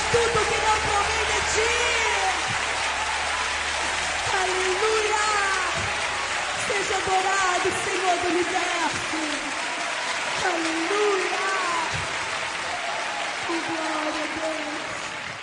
tudo que não provém de ti. Aleluia! Seja adorado, Senhor do universo. Aleluia!